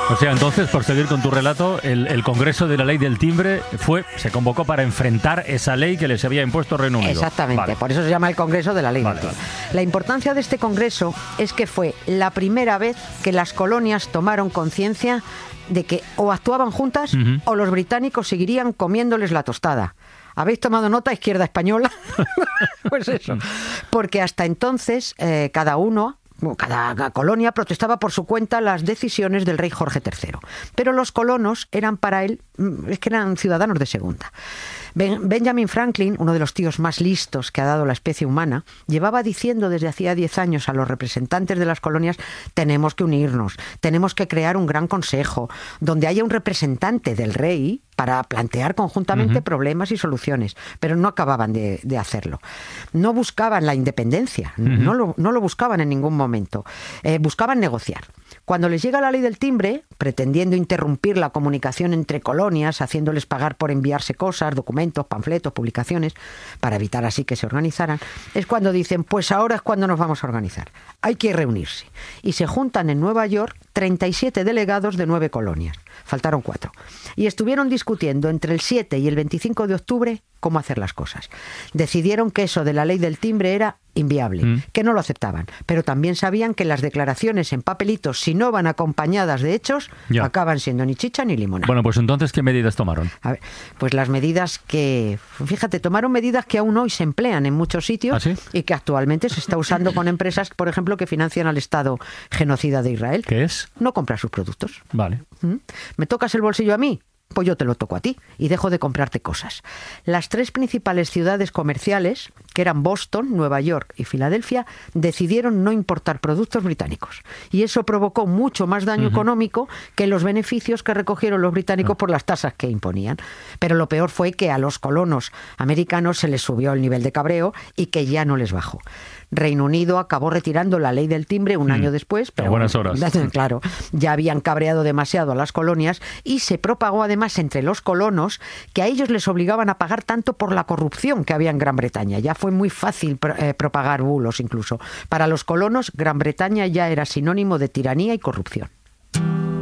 O sea, entonces, por seguir con tu relato, el Congreso de la Ley del Timbre se convocó para enfrentar esa ley que les había impuesto Reino Unido. Exactamente, vale. Por eso se llama el Congreso de la Ley del Timbre. La importancia de este Congreso es que fue la primera vez que las colonias tomaron conciencia de que o actuaban juntas o los británicos seguirían comiéndoles la tostada. ¿Habéis tomado nota, izquierda española? Pues eso. Porque hasta entonces cada colonia protestaba por su cuenta las decisiones del rey Jorge III. Pero los colonos eran para él, es que eran ciudadanos de segunda. Benjamin Franklin, uno de los tíos más listos que ha dado la especie humana, llevaba diciendo desde hacía 10 años a los representantes de las colonias: tenemos que unirnos, tenemos que crear un gran consejo donde haya un representante del rey para plantear conjuntamente problemas y soluciones, pero no acababan de hacerlo. No buscaban la independencia, no lo buscaban en ningún momento, buscaban negociar. Cuando les llega la Ley del Timbre, pretendiendo interrumpir la comunicación entre colonias, haciéndoles pagar por enviarse cosas, documentos, panfletos, publicaciones, para evitar así que se organizaran, es cuando dicen: pues ahora es cuando nos vamos a organizar, hay que reunirse. Y se juntan en Nueva York 37 delegados de 9 colonias, faltaron 4, y estuvieron discutiendo entre el 7 y el 25 de octubre cómo hacer las cosas. Decidieron que eso de la Ley del Timbre era inviable, que no lo aceptaban, pero también sabían que las declaraciones en papelitos, si no van acompañadas de hechos, acaban siendo ni chicha ni limonada. Bueno, pues entonces, ¿qué medidas tomaron? A ver, pues las medidas tomaron medidas que aún hoy se emplean en muchos sitios. ¿Ah, sí? Y que actualmente se está usando con empresas, por ejemplo, que financian al Estado genocida de Israel. ¿Qué es? No comprar sus productos. Vale. ¿Me tocas el bolsillo a mí? Pues yo te lo toco a ti y dejo de comprarte cosas. Las 3 principales ciudades comerciales, que eran Boston, Nueva York y Filadelfia, decidieron no importar productos británicos. Y eso provocó mucho más daño económico que los beneficios que recogieron los británicos por las tasas que imponían. Pero lo peor fue que a los colonos americanos se les subió el nivel de cabreo y que ya no les bajó. Reino Unido acabó retirando la Ley del Timbre un año después, pero a buenas horas. Claro, ya habían cabreado demasiado a las colonias y se propagó además entre los colonos que a ellos les obligaban a pagar tanto por la corrupción que había en Gran Bretaña. Ya fue muy fácil propagar bulos incluso. Para los colonos, Gran Bretaña ya era sinónimo de tiranía y corrupción.